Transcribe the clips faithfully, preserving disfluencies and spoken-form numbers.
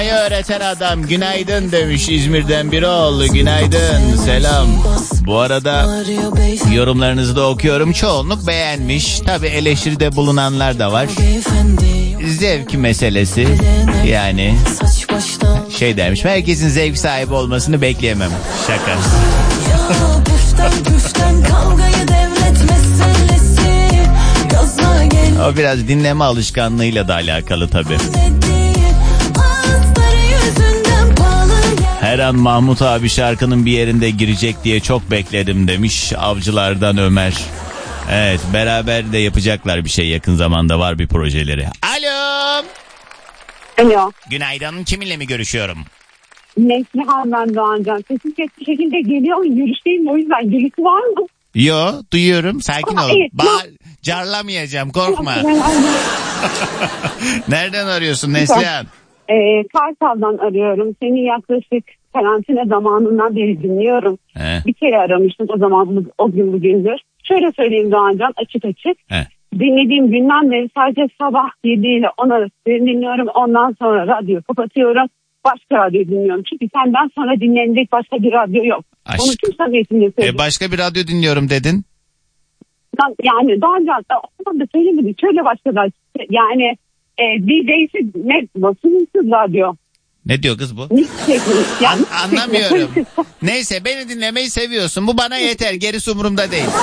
Öğreten adam günaydın demiş İzmir'den biri oldu. Günaydın, selam. Bu arada yorumlarınızı da okuyorum. Çoğunluk beğenmiş. Tabii eleştiride bulunanlar da var. Zevk meselesi. Yani şey demiş, herkesin zevk sahibi olmasını bekleyemem. Şaka. O biraz dinleme alışkanlığıyla da alakalı tabii. Her an Mahmut abi şarkının bir yerinde girecek diye çok bekledim demiş Avcılardan Ömer. Evet, beraber de yapacaklar bir şey yakın zamanda, var bir projeleri. Alo. Alo. Günaydın, kiminle mi görüşüyorum? Neslihan ben Doğancan. Sesim ses bir şekilde geliyor. Yürüyüşteyim, o yüzden gelisi var mı? Yo, duyuyorum, sakin ol. Evet, ba- carlamayacağım, korkma. Nereden arıyorsun Neslihan? Ee, Kartal'dan arıyorum. Seni yaklaşık karantina zamanından beri dinliyorum. He. Bir kere aramıştım o zaman, o gün bugündür. Şöyle söyleyeyim Doğancan, açık açık. He. Dinlediğim günden beri sadece sabah yedi ile on arası dinliyorum. Ondan sonra radyoyu kapatıyorum. Başka radyo dinliyorum. Çünkü senden sonra dinlenecek başka bir radyo yok. Aşk. Onu tüm samimiyetimle söylüyorum. E başka bir radyo dinliyorum dedin. Yani Doğancan o zaman da söylemedim. Şöyle başladı. Yani e, D J'si ne? Basınsız radyo. Ne diyor kız bu? Yani, An- anlamıyorum. Neyse, beni dinlemeyi seviyorsun. Bu bana yeter. Gerisi umurumda değil.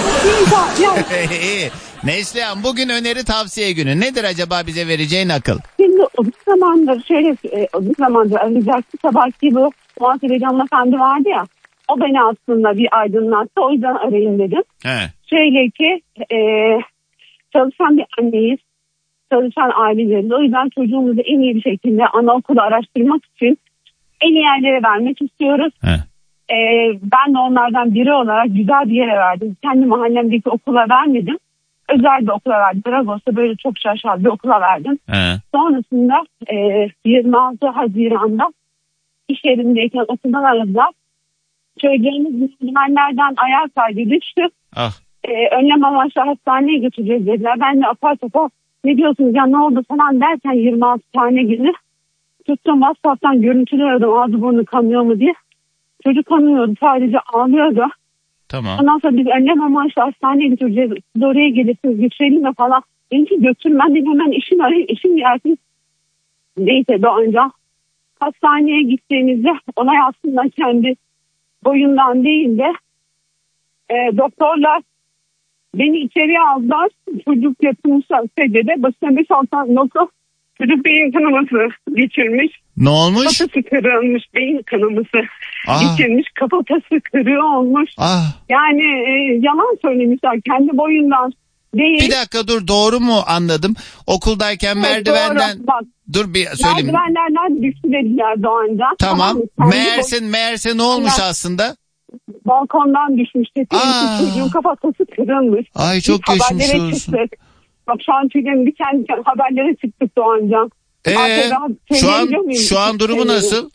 İyi. Neslihan, bugün öneri tavsiye günü. Nedir acaba bize vereceğin akıl? Şimdi uzun zamandır şöyle e, uzun zamandır arayacaktı. Sabahki bu muhasebeci hanımefendi vardı ya. O beni aslında bir aydınlattı. O yüzden arayayım dedim. He. Şöyle ki e, çalışan bir anneyiz. Çalışan aileleriz. O yüzden çocuğumuzu en iyi bir şekilde anaokulu araştırmak için en iyi yerlere vermek istiyoruz. Ee, ben de onlardan biri olarak güzel bir yere verdim. Kendi mahallemdeki okula vermedim. Özel bir okula verdim. Dragos'ta böyle çok şaşalı bir okula verdim. He. Sonrasında e, yirmi altı Haziran'da iş yerindeyken okuldan aradılar. Çocuğumuz merdivenlerden ayağa kaydı, düştü. Ah. Ee, önlem amaçlı hastaneye götüreceğiz dediler. Ben de apar topar ne diyorsunuz ya, ne oldu falan derken yirmi altı tane günü tuttum WhatsApp'tan görüntüler aradım, ağzı burnu kanıyor mu diye. Çocuk kanıyordu, sadece ağlıyordu. Tamam. Ondan sonra biz önlem amaçlı hastaneye götüreceğiz. Siz oraya gelirsiniz, götürelim mi falan. Dedim ki götürün, ben de hemen eşim arayayım, eşim gelsin. Neyse Doğanca, hastaneye gittiğimizde olay aslında kendi boyundan değil de e, doktorlar beni içeriye aldılar. Çocuk yatırmışlar secdede. Başına beş altı nokta. Çocuk beyin kanaması geçirmiş. Ne olmuş? Kafatası kırılmış. Beyin kanaması ah. geçirmiş. Kafatası kırığı olmuş. Ah. Yani e, yalan söylemişler. Kendi boyundan değil. Bir dakika dur, doğru mu anladım? Okuldayken evet, merdivenden... Bak, dur bir söyleyeyim. Merdivenlerden düştü dediler Doğanca. Tamam. tamam meğerse, meğerse ne olmuş yani, aslında? Balkondan düşmüş. Çocuğun kafatası kırılmış. Ay çok biz geçmiş olsun. Çıktık. Bak şu an tüylerim diken diken, haberlere çıktık Doğancan. Eee şu an, şu an durumu nasıl?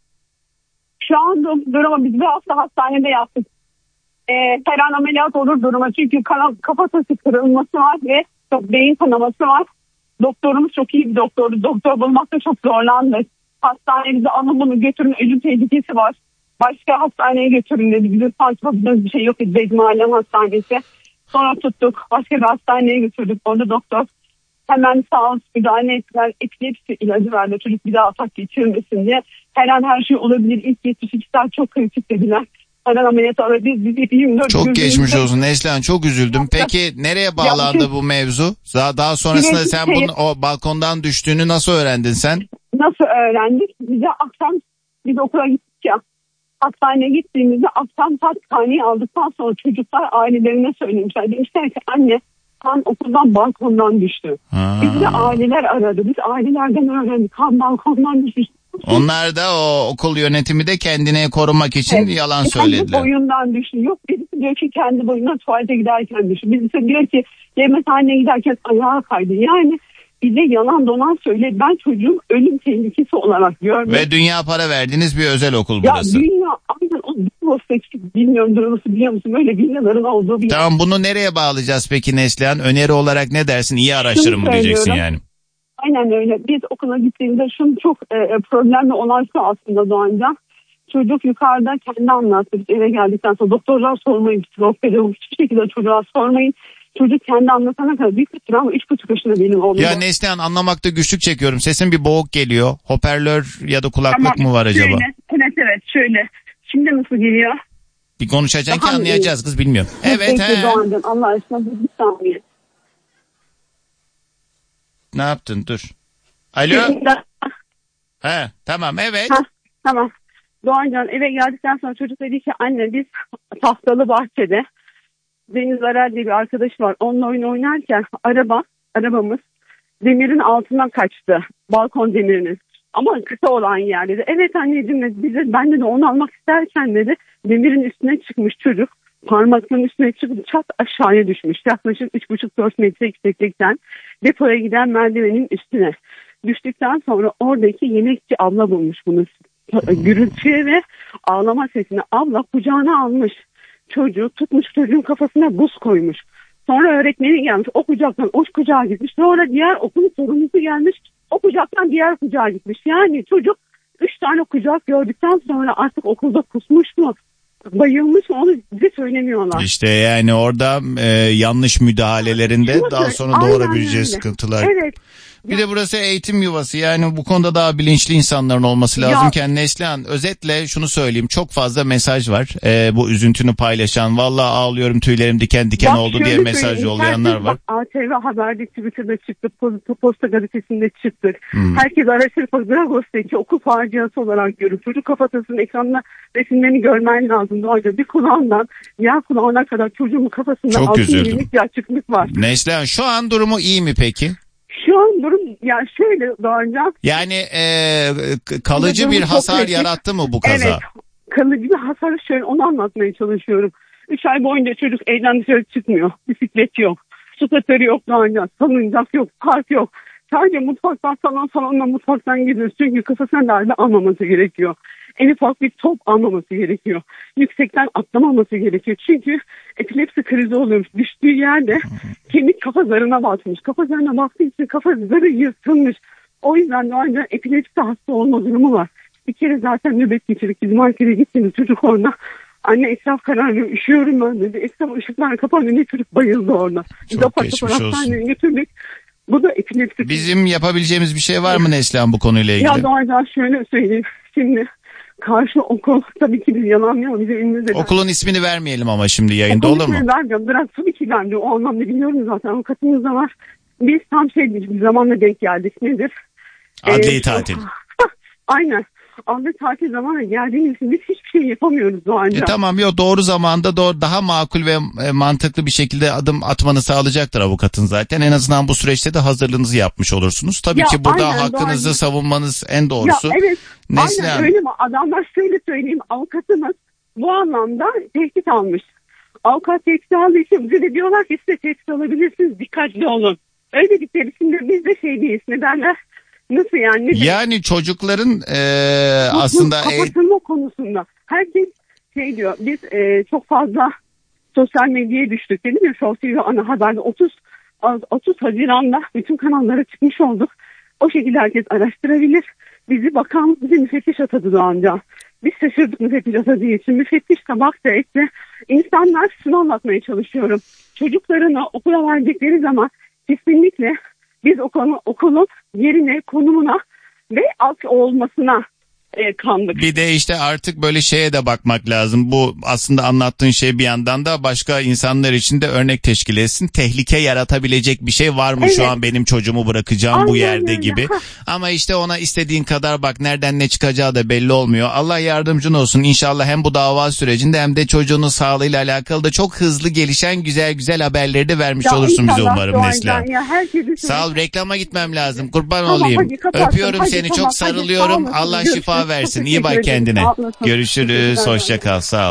Şu an durumu biz bir hafta hastanede yaptık. Ee, her an ameliyat olur duruma. Çünkü kana, kafatası kırılması var ve çok beyin kanaması var. Doktorumuz çok iyi bir doktordu. Doktor bulmakta çok zorlandık. Hastanemize alın bunu götürün, ölüm tehlikesi var. Başka hastaneye götürün dedi. Bizim saçmadığımız bir şey yok. Biz Mahallem Hastanesi. Sonra tuttuk. Başka bir hastaneye götürdük. Orada doktor hemen sağ olsun müdahale ettiler. Epilepsi ilacı verdi. Çocuk bir daha atak geçirmesin diye. Her an her şey olabilir. İlk yetmiş iki saat çok kritik dediler. Her an ameliyat alabiliriz. Biz hep yirmi dört çok geçmiş olsun Neslihan, çok üzüldüm. Peki nereye bağlandı ya, bu mevzu? Daha, daha sonrasında sen şey, bunun o balkondan düştüğünü nasıl öğrendin sen? Nasıl öğrendik? Bize akşam biz okula gittik ya. Hastaneye gittiğimizde akşam hastaneye aldıktan sonra çocuklar ailelerine söylemişler. Demişler ki anne kan okuldan balkondan düştü. Ha. Biz de aileler aradı. Biz ailelerden öğrendik. Kan balkondan düştü. Onlar da o okul yönetimi de kendine korumak için evet, yalan söylediler. Kendi boyundan düştü. Yok birisi diyor ki kendi boyundan tuvalete giderken düştü. Birisi diyor ki yemekhaneye giderken ayağa kaydı. Yani bize yalan dolan söyle. Ben çocuğum ölüm tehlikesi olarak görmedim. Ve dünya para verdiğiniz bir özel okul ya burası. Ya dünya aynen o bilmiyorum durumu biliyor musun? Böyle binaların olduğu bir... Tamam, bunu nereye bağlayacağız peki Neslihan? Öneri olarak ne dersin? İyi araştırın mı diyeceksin yani? Aynen öyle. Biz okula gittiğimde şunu çok e, problemli olan şu aslında Doğancan. Çocuk yukarıda kendi anlattı. Biz eve geldikten sonra doktorlar sormayın. Psikolog hiçbir şekilde çocuğa sormayın. Çocuk kendi anlatana kadar büyük bir travma. Üç buçuk yaşında benim oğlum. Ya Neslihan, anlamakta güçlük çekiyorum. Sesin bir boğuk geliyor. Hoparlör ya da kulaklık tamam, mı var acaba? Şöyle, evet evet şöyle. Şimdi nasıl geliyor? Bir konuşacaksın ki anlayacağız kız, bilmiyorum. Evet Bekle he. Doğancan, Allah aşkına bir saniye. Ne yaptın, dur. Alo. He tamam evet. Ha, tamam. Doğancan eve geldikten sonra çocuk dedi ki anne biz tahtalı bahçede Deniz Aral diye bir arkadaş var. Onunla oyun oynarken araba, arabamız demirin altından kaçtı. Balkon demirinin. Ama kısa olan yer dedi. Evet anneciğim dedi. Bize, ben de onu almak isterken dedi. Demirin üstüne çıkmış çocuk. Parmaklarının üstüne çıkıp çat aşağıya düşmüş. Yaklaşık üç buçuk dört metre yükseklikten depoya giden merdivenin üstüne. Düştükten sonra oradaki yemekçi abla bulmuş bunu. Gürültüye ve ağlama sesine abla kucağına almış. Çocuğu tutmuş, çocuğun kafasına buz koymuş. Sonra öğretmeni gelmiş, o kucaktan o kucağa gitmiş. Sonra diğer okulun sorumlusu gelmiş, o kucaktan diğer kucağa gitmiş. Yani çocuk üç tane kucak gördükten sonra artık okulda kusmuş mu, bayılmış mı onu bize söylemiyorlar. İşte yani orada e, yanlış müdahalelerinde Şunu daha söyle, sonra doğurabileceği sıkıntılar. Evet. Bir de burası eğitim yuvası, yani bu konuda daha bilinçli insanların olması lazımken Neslihan, özetle şunu söyleyeyim, çok fazla mesaj var ee, bu üzüntünü paylaşan, vallahi ağlıyorum tüylerim diken diken bak, oldu diye mesaj yollayanlar var. A T V Haber'de, Twitter'da çıktık, Posta Gazetesi'nde çıktık. Hmm. Herkes araştırıp Dragos'taki okul faciası olarak görüp çocuk kafatasının ekranına resimlerini görmen lazım. Doğru, bir kulağından diğer kulağına kadar çocuğun kafasında altı milimlik bir açıklık var. Neslihan, şu an durumu iyi mi peki? Şu an durum ya şöyle Doğancan. Yani e, kalıcı bir hasar yarattı mı bu kaza? Evet, kalıcı bir hasar, şöyle onu anlatmaya çalışıyorum. Üç ay boyunca çocuk evden dışarı çıkmıyor. Bisiklet yok, scooter yok Doğancan, salıncak yok, park yok. Sadece mutfaktan salon, salonla mutfaktan gidiyoruz. Çünkü kafasına darbe almaması gerekiyor. En ufak bir top almaması gerekiyor. Yüksekten atlamaması gerekiyor. Çünkü epilepsi krizi oluyormuş. Düştüğü yerde kemik kafa zarına batmış. Kafa zarına battığı için kafa zarı yırtılmış. O yüzden de ancak epilepsi hasta olma durumu var. Bir kere zaten nöbet geçirdik. Bizim markete gittiğimiz çocuk orada. Anne etraf kararıyor, üşüyorum ben dedi. Etraf ışıklar kapanıyor. Ne çocuk bayıldı orada. Çok Biz geçmiş olsun. Götürdük. Bu da epilepsi. Bizim yapabileceğimiz bir şey var mı Neslihan bu konuyla ilgili? Ya Doğancan şöyle söyleyeyim. Şimdi karşı okul tabii ki biz yalanmıyor. Bize ünlü okulun ismini vermeyelim ama şimdi yayında olur mu? Vermiyorum. Biraz tabii ki bence o anlamda biliyorum zaten. Avukatımız da var. Biz tam şey bir zamanla denk geldik. Nedir? Adli ee, tatil. Aynen. Adli tatil zamanla geldiğimiz için biz hiçbir şey yapamıyoruz Doğancan. E tamam, yok doğru zamanda doğru, daha makul ve e, mantıklı bir şekilde adım atmanı sağlayacaktır avukatın zaten. En azından bu süreçte de hazırlığınızı yapmış olursunuz. Tabii ya, ki burada aynen, hakkınızı Doğancan savunmanız en doğrusu. Ya evet. Neslihan. Aynen öyle mi? Adamlar şöyle söyleyeyim. Avukatımız bu anlamda tehdit almış. Avukat tehdit aldığı için bize de diyorlar ki size tehdit alabilirsiniz. Dikkatli olun. Öyle dedikleri için biz de şey değiliz. Ne derler? Nasıl yani? Yani çocukların e, aslında kapatılma e... konusunda herkes şey diyor, biz e, çok fazla sosyal medyaya düştük dedim ya, Show T V ana haberde otuz Haziran'da bütün kanallara çıkmış olduk. O şekilde herkes araştırabilir. Bizi bakan bize müfettiş atadı Doğancan. Biz şaşırdık müfettiş atadığı için. Müfettiş de baktı etti. İnsanlar şunu anlatmaya çalışıyorum. Çocuklarını okula verdikleri zaman kesinlikle biz okulun, okulun yerine, konumuna ve alt olmasına e, kandık. Bir de işte artık böyle şeye de bakmak lazım. Bu aslında anlattığın şey bir yandan da başka insanlar için de örnek teşkil etsin. Tehlike yaratabilecek bir şey var mı evet. Şu an benim çocuğumu bırakacağım aynen bu yerde öyle gibi. Ama işte ona istediğin kadar bak, nereden ne çıkacağı da belli olmuyor. Allah yardımcın olsun. İnşallah hem bu dava sürecinde hem de çocuğunun sağlığıyla alakalı da çok hızlı gelişen güzel güzel haberleri de vermiş ya olursun bize umarım Neslihan. Sağ ol, reklama gitmem lazım. Kurban tamam, olayım. Hadi, kapattım, Öpüyorum hadi, seni tamam, çok sarılıyorum. Hadi, Allah görüşürüz. Şifa versin. İyi bak kendine. Görüşürüz. Hoşça kal. Sağ ol.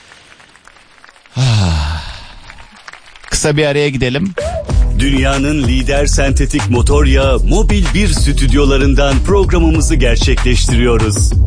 Kısa bir araya gidelim. Dünyanın lider sentetik motor yağı Mobil bir stüdyolarından programımızı gerçekleştiriyoruz.